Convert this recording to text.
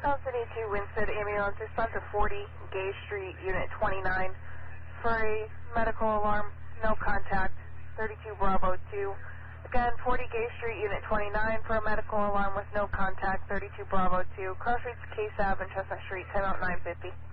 City 2 Winstead ambulance, respond to 40 Gay Street, Unit 29 for a medical alarm, no contact, 32 Bravo 2. Again, 40 Gay Street, Unit 29 for a medical alarm with no contact, 32 Bravo 2. Crossroads Case Ave and Chestnut Street, 10 out 950.